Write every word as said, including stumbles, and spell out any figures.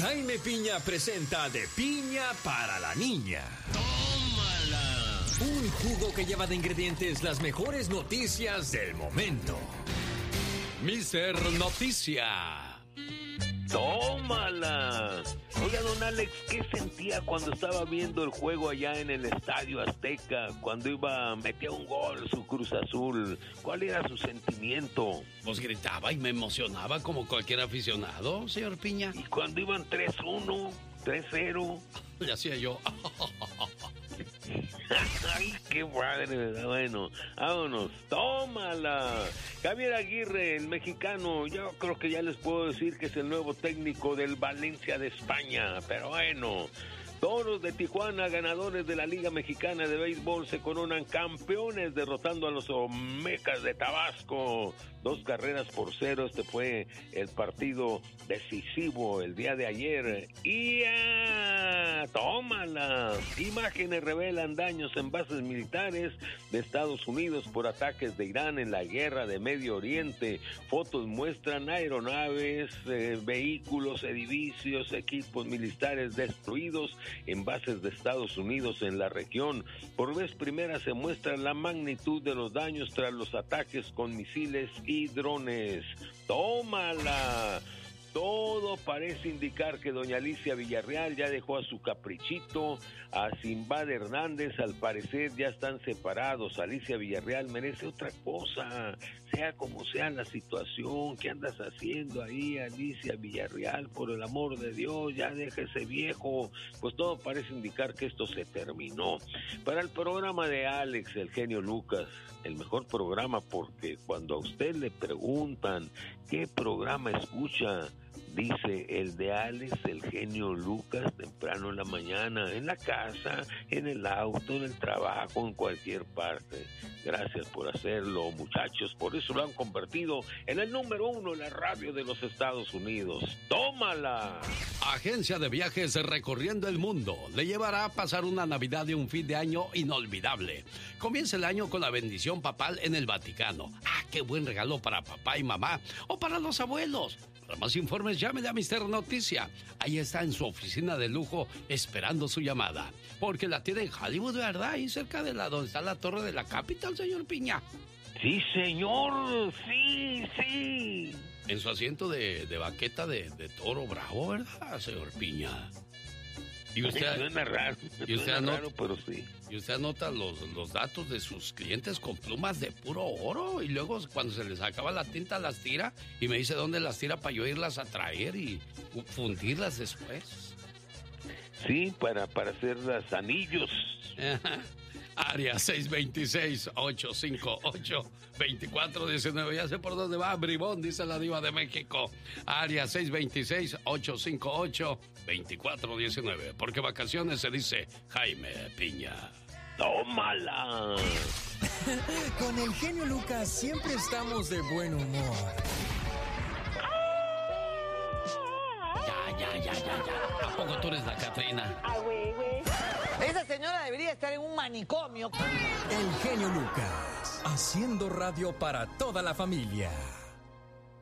Jaime Piña presenta De Piña para la Niña. ¡Tómala! Un jugo que lleva de ingredientes las mejores noticias del momento. Mister Noticia. ¡Tómala! Oiga, don Alex, ¿qué sentía cuando estaba viendo el juego allá en el Estadio Azteca? Cuando iba, metía un gol su Cruz Azul. ¿Cuál era su sentimiento? Pues gritaba y me emocionaba como cualquier aficionado, señor Piña. ¿Y cuando iban tres uno, tres cero? Le hacía yo. Ay, qué padre, ¿verdad? Bueno, vámonos, tómala. Javier Aguirre, el mexicano, yo creo que ya les puedo decir que es el nuevo técnico del Valencia de España, pero bueno. Toros de Tijuana, ganadores de la Liga Mexicana de Béisbol, se coronan campeones derrotando a los Olmecas de Tabasco. Dos carreras por cero, este fue el partido decisivo el día de ayer. ¡Y ah, tómala! Imágenes revelan daños en bases militares de Estados Unidos por ataques de Irán en la guerra de Medio Oriente. Fotos muestran aeronaves, eh, vehículos, edificios, equipos militares destruidos en bases de Estados Unidos en la región. Por vez primera se muestra la magnitud de los daños tras los ataques con misiles y drones. ¡Tómala! Todo parece indicar que doña Alicia Villarreal ya dejó a su caprichito, a Simbad Hernández al parecer ya están separados. Alicia Villarreal merece otra cosa, sea como sea la situación. ¿Qué andas haciendo ahí, Alicia Villarreal? Por el amor de Dios, ya deja ese viejo. Pues todo parece indicar que esto se terminó. Para el programa de Alex, el genio Lucas, el mejor programa, porque cuando a usted le preguntan qué programa escucha, dice el de Alex, el genio Lucas, temprano en la mañana, en la casa, en el auto, en el trabajo, en cualquier parte. Gracias por hacerlo, muchachos. Por eso lo han convertido en el número uno en la radio de los Estados Unidos. ¡Tómala! Agencia de viajes recorriendo el mundo le llevará a pasar una Navidad y un fin de año inolvidable. Comienza el año con la bendición papal en el Vaticano. ¡Ah, qué buen regalo para papá y mamá! O para los abuelos. Para más informes, llámele a Mister Noticia. Ahí está en su oficina de lujo esperando su llamada. Porque la tiene en Hollywood, ¿verdad? Ahí cerca de la donde está la torre de la Capitol, señor Piña. Sí, señor. Sí, sí. En su asiento de, de baqueta de, de toro bravo, ¿verdad, señor Piña? Y usted, suena raro, y usted suena anota, raro, pero sí. Y usted anota los, los datos de sus clientes con plumas de puro oro. Y luego cuando se les acaba la tinta las tira y me dice dónde las tira para yo irlas a traer y fundirlas después. Sí, para, para hacer los anillos. Área seis dos seis, ocho cinco ocho, dos cuatro uno nueve. Ya sé por dónde va, bribón, dice la diva de México. Área seis dos seis, ocho cinco ocho, dos cuatro uno nueve. Porque vacaciones se dice Jaime Piña. ¡Tómala! Con el genio Lucas siempre estamos de buen humor. Ya, ya, ya, ya, ya. ¿A poco tú eres la Catrina? Ah, güey, güey. Esa señora debería estar en un manicomio. El genio Lucas, haciendo radio para toda la familia.